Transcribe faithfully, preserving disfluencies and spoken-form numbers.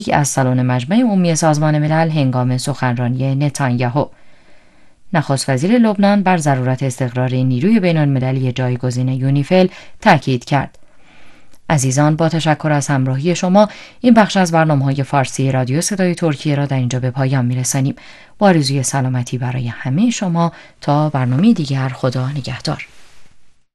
از سالن مجمع عمومی سازمان ملل هنگام سخنرانی نتانیاهو. نخست وزیر لبنان بر ضرورت استقرار نیروی بین‌المللی جایگزین یونیفیل تاکید کرد. عزیزان، با تشکر از همراهی شما این بخش از برنامه‌های فارسی رادیو صدای ترکیه را در اینجا به پایان می‌رسانیم. با آرزوی سلامتی برای همه شما تا برنامه دیگر، خدا نگهدار.